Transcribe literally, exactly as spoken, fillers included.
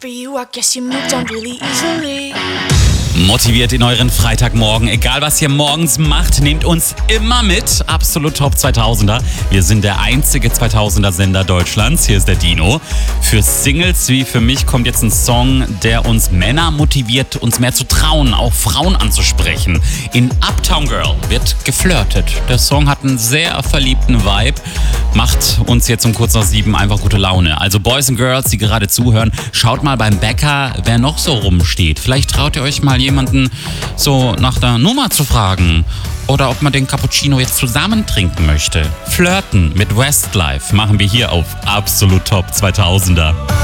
for you, I guess you moved on really easily. Motiviert in euren Freitagmorgen. Egal was ihr morgens macht, nehmt uns immer mit. Absolut Top zweitausender. Wir sind der einzige zweitausender-Sender Deutschlands. Hier ist der Dino. Für Singles wie für mich kommt jetzt ein Song, der uns Männer motiviert, uns mehr zu trauen, auch Frauen anzusprechen. In Uptown Girl wird geflirtet. Der Song hat einen sehr verliebten Vibe. Macht uns jetzt um kurz nach sieben einfach gute Laune. Also Boys and Girls, die gerade zuhören, schaut mal beim Bäcker, wer noch so rumsteht. Vielleicht traut ihr euch mal jemanden so nach der Nummer zu fragen oder ob man den Cappuccino jetzt zusammen trinken möchte. Flirten mit Westlife machen wir hier auf Absolut Top zweitausender.